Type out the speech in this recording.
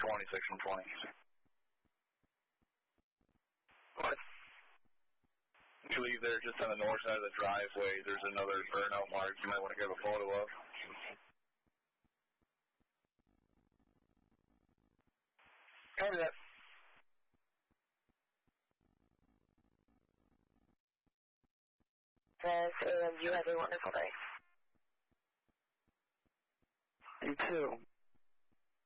section 20. What? If you leave there just on the north side of the driveway, there's another burnout mark you might want to grab a photo of. Copy that. And you have a wonderful day. You too.